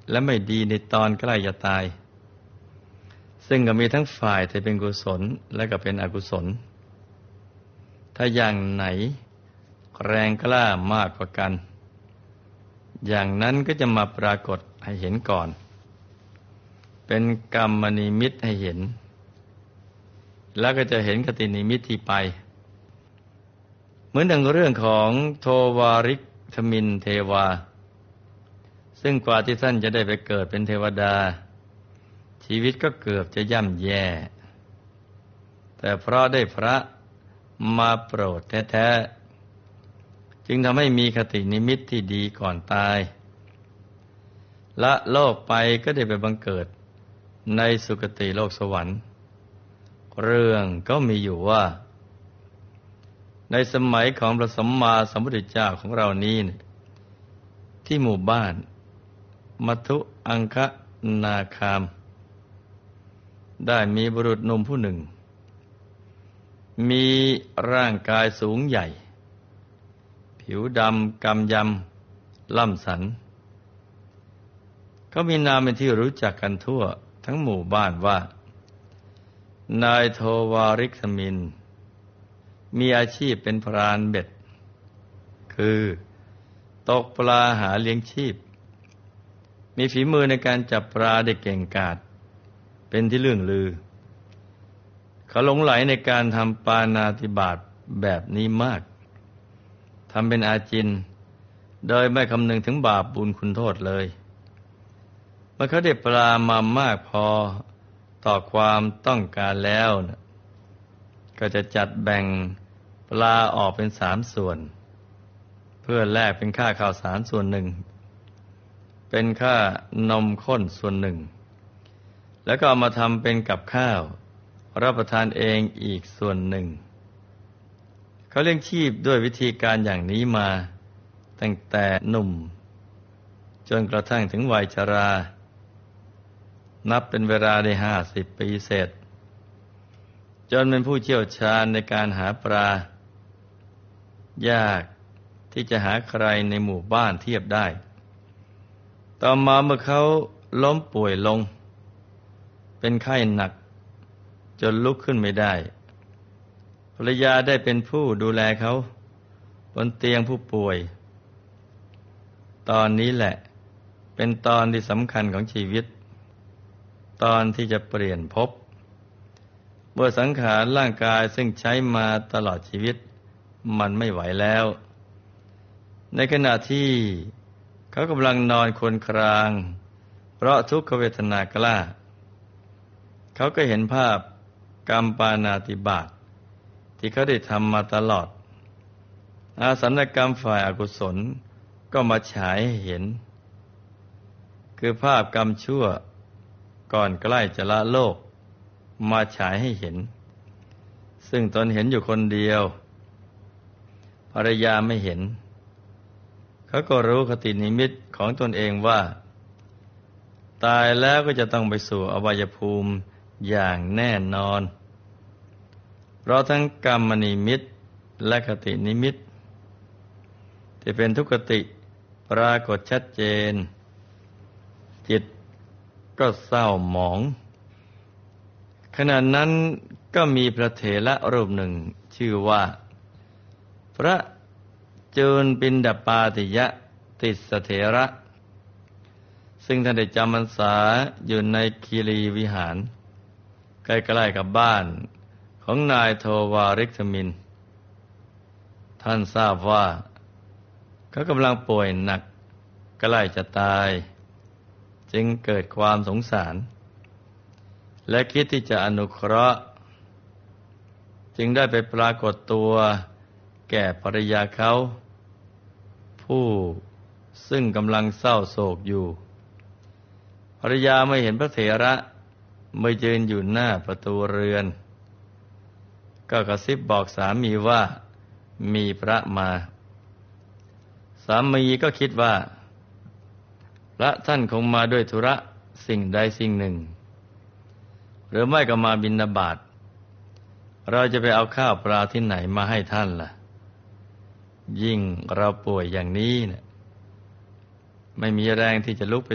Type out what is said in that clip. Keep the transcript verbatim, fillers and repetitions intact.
และไม่ดีในตอนใกล้จะตายซึ่งก็มีทั้งฝ่ายที่เป็นกุศลและก็เป็นอกุศลถ้าอย่างไหนแรงกล้ามากกว่ากันอย่างนั้นก็จะมาปรากฏให้เห็นก่อนเป็นกรรมนิมิตให้เห็นแล้วก็จะเห็นคตินิมิตที่ไปเหมือนดังเรื่องของโทวาริกธมินเทวาซึ่งกว่าที่ท่านจะได้ไปเกิดเป็นเทวดาชีวิตก็เกือบจะย่ำแย่แต่เพราะได้พระมาโปรดแท้ๆจึงทำให้มีคตินิมิตที่ดีก่อนตายละโลกไปก็ได้ไปบังเกิดในสุคติโลกสวรรค์เรื่องก็มีอยู่ว่าในสมัยของพระสัมมาสัมพุทธเจ้าของเรานี้ที่หมู่บ้านมัทุอังคนาคามได้มีบุรุษหนุ่มผู้หนึ่งมีร่างกายสูงใหญ่ผิวดำกำยำล่ำสันเขามีนามเป็นที่รู้จักกันทั่วทั้งหมู่บ้านว่านายโทวาริกธมินมีอาชีพเป็นพรานเบ็ดคือตกปลาหาเลี้ยงชีพมีฝีมือในการจับปลาได้เก่งกาจเป็นที่เลื่องลือเขาหลงไหลในการทำปาณาติบาตแบบนี้มากทำเป็นอาจินโดยไม่คำนึงถึงบาปบุญคุณโทษเลยเมื่อเขาได้ปลามามากพอต่อความต้องการแล้วนะก็จะจัดแบ่งปลาออกเป็นสามส่วนเพื่อแลกเป็นค่าข้าวสารส่วนหนึ่งเป็นค่านมข้นส่วนหนึ่งแล้วก็เอามาทำเป็นกับข้าวรับประทานเองอีกส่วนหนึ่งเขาเลี้ยงชีพด้วยวิธีการอย่างนี้มาตั้งแต่หนุ่มจนกระทั่งถึงวัยชรานับเป็นเวลาได้ห้าสิบปีเศษจนเป็นผู้เชี่ยวชาญในการหาปลายากที่จะหาใครในหมู่บ้านเทียบได้ต่อมาเมื่อเขาล้มป่วยลงเป็นไข้หนักจนลุกขึ้นไม่ได้ภรรยาได้เป็นผู้ดูแลเขาบนเตียงผู้ป่วยตอนนี้แหละเป็นตอนที่สำคัญของชีวิตตอนที่จะเปลี่ยนภพเมื่อสังขารร่างกายซึ่งใช้มาตลอดชีวิตมันไม่ไหวแล้วในขณะที่เขากำลังนอนครวญครางเพราะทุกขเวทนากล้าเขาก็เห็นภาพกรรมปาณาติบาตที่เขาได้ทำมาตลอดอาสัญกรรมฝ่ายอกุศลก็มาฉายให้เห็นคือภาพกรรมชั่วก่อนใกล้จะละโลกมาฉายให้เห็นซึ่งตนเห็นอยู่คนเดียวภรรยาไม่เห็นเขาก็รู้คตินิมิตของตนเองว่าตายแล้วก็จะต้องไปสู่อบายภูมิอย่างแน่นอนเพราะทั้งกรรมนิมิตและคตินิมิตที่เป็นทุกขติปรากฏชัดเจนจิตก็เศร้าหมองขณะนั้นก็มีพระเถระรูปหนึ่งชื่อว่าพระจูลปินดปาติยะติสเถระซึ่งท่านได้จำพรรษาอยู่ในคีรีวิหารใกล้ๆกับบ้านของนายโทวาริกธมินท่านทราบว่าเขากำลังป่วยหนักใกล้จะตายจึงเกิดความสงสารและคิดที่จะอนุเคราะห์จึงได้ไปปรากฏตัวแก่ภรรยาเขาผู้ซึ่งกำลังเศร้าโศกอยู่ภรรยาไม่เห็นพระเถระไม่ยืนอยู่หน้าประตูเรือนก็กระซิบบอกสามีว่ามีพระมาสามีก็คิดว่าพระท่านคงมาด้วยธุระสิ่งใดสิ่งหนึ่งหรือไม่ก็มาบิณฑบาตเราจะไปเอาข้าวปลาที่ไหนมาให้ท่านล่ะยิ่งเราป่วยอย่างนี้เนี่ยไม่มีแรงที่จะลุกไป